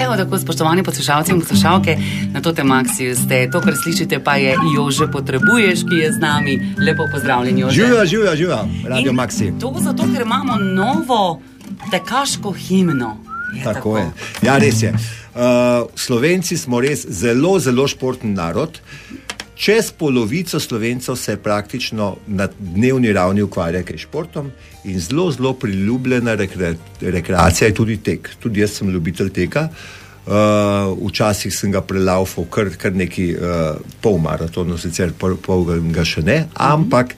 Evo tako, spoštovani poslušalci in poslušalke, na to Maxiju ste. To, kar slišite, pa je Jože Potrebuješ, ki je z nami. Lepo pozdravljen, Jože. Živijo, Radio Maxi. To zato, ker imamo novo tekaško himno. Tako je. Ja, res je. Slovenci smo res zelo, zelo športni narod. Čez polovico Slovencev se praktično na dnevni ravni ukvarja kaj športom in zelo, zelo priljubljena rekreacija je tudi tek. Tudi jaz sem ljubitelj teka. Včasih sem ga prelaufal kar neki polmaratonov, sicer pol ga še ne, ampak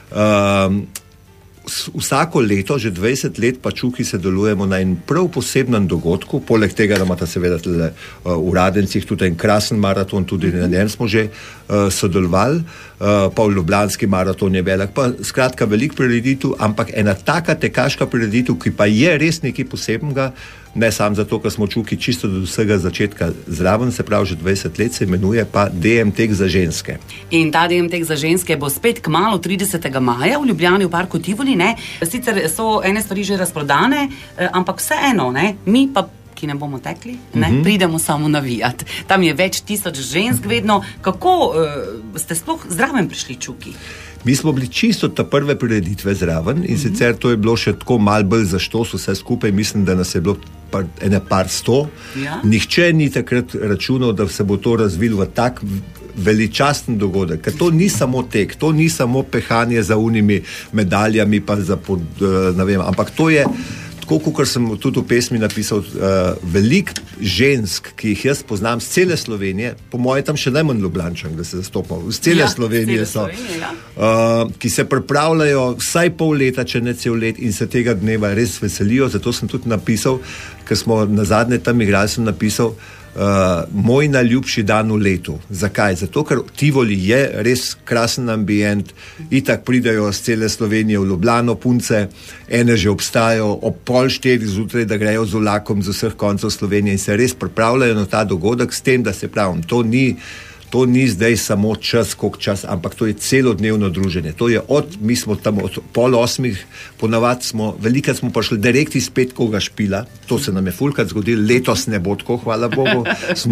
vsako leto, že 20 let pa Čuki se delujemo na en prav posebnem dogodku, poleg tega, da imata seveda v Radencih tudi en krasen maraton, tudi na njem smo že sodelovali, pa v Ljubljanski maraton je velik, pa skratka velik prireditev, ampak ena taka tekaška prireditev, ki pa je res nekaj posebnega, ne samo zato, ker smo Čuki čisto do vsega začetka zraven, se pravi že 20 let, se imenuje pa DM tek za ženske. In ta DM tek za ženske bo spet kmalu 30. maja v Ljubljani v parku Tivoli, ne? Sicer so ene stvari že razprodane, ampak vseeno, ne? Mi pa, ki ne bomo tekli, ne? Pridemo samo navijati. Tam je več tisoč žensk vedno. Kako ste sploh zraven prišli, Čuki? Mi smo bili čisto ta prve prireditve zraven in sicer to je bilo še tako malo bolj za štos vse skupaj, mislim, da nas je bilo par sto. Ja? Nihče ni takrat računal, da se bo to razvilo v tak veličasten dogodek, ker to ni samo tek, to ni samo pehanje za unimi medaljami, pa za ne vem, ampak to je tako, kot sem tudi v pesmi napisal, veliko žensk, ki jih jaz poznam z cele Slovenije, po moje tam še najmanj Ljubljančan, da se zastopam, z cele Slovenije so, ki se pripravljajo vsaj pol leta, če ne cel let in se tega dneva res veselijo, zato sem tudi napisal, ker smo nazadnje tam igrali, sem napisal moj najljubši dan v letu. Zakaj? Zato, ker Tivoli je res krasen ambient, itak pridajo z cele Slovenije v Ljubljano punce, ene že obstajajo ob 3:30 zjutraj, da grejo z vlakom z vseh koncev Slovenije in se res pripravljajo na ta dogodek s tem, da se pravim, to ni zdaj samo čas, koliko čas, ampak to je celodnevno druženje. To je mi smo tam od 7:30, ponavadi velikrat smo prišli direkt iz Petkovega špila, to se nam je fulkrat zgodilo, letos ne bo tako, hvala Bogu,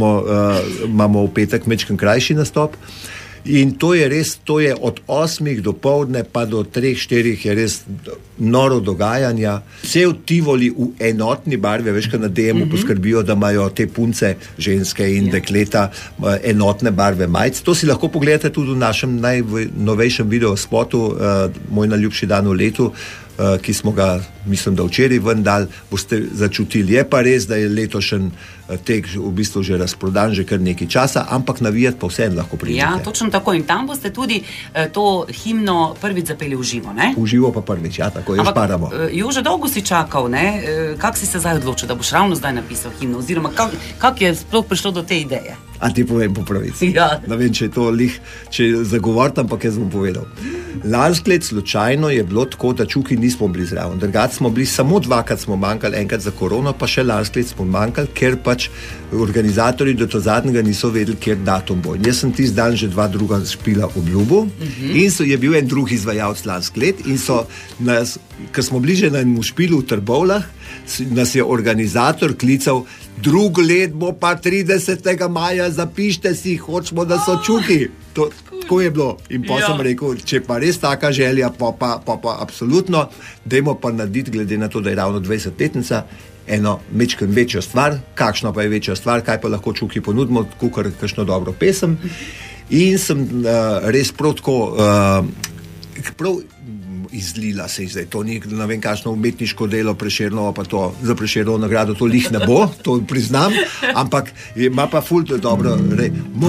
imamo v petek majčken krajši nastop. In to je res, to je od 8 do poldne pa do 3-4 je res noro dogajanja. Cel Tivoli v enotni barvi, veš, kad na DM-u poskrbijo, da imajo te punce, ženske in dekleta enotne barve majic. To si lahko pogledate tudi v našem najnovejšem videospotu Moj najljubši dan v letu, ki smo ga, mislim, da včeraj ven dal, boste začutili. Je pa res, da je letošen tek v bistvu že razprodan, že kar nekaj časa, ampak navijati pa vseeno lahko pridete. Ja, točno tako. In tam boste tudi to himno prvič zapeli v živo, ne? V živo pa prvič, ja, tako jo šparamo. Jože, dolgo si čakal, ne? Kak si se zdaj odločil, da boš ravno zdaj napisal himno? Oziroma, kak je sploh prišlo do te ideje? A ti povem po pravici. Ja. Ne vem, če je to če zagovortam, ampak jaz bom povedal. Lansko let slučajno je bilo tako, da Čuki nismo bili zraven. Drugače smo bili samo dvakrat smo manjkali, enkrat za korono, pa še lansko let smo manjkali, ker pač organizatorji do to zadnjega niso vedeli, kjer datum bo. Jaz sem tisti dan že 2 druga špila obljubil in je bil en drug izvajalec lansko let in so nas, ker smo bili že na enem špilu v Trbovljah, nas je organizator klical, drugo let bo pa 30. maja, zapište si, hočemo, da so Čuki. Tako je bilo. In pa sem rekel, če pa res taka želja, pa absolutno, dajmo pa narediti, glede na to, da je ravno 20-letnica, eno mečken večjo stvar. Kakšno pa je večja stvar, kaj pa lahko Čuki ponudimo, kakor kakšno dobro pesem. In sem res prav tako izlila se zdaj. To ni, ne vem, kakšno umetniško delo Prešernovo, pa to za Prešernovo nagrado to lih ne bo, to priznam, ampak ima pa ful dobro.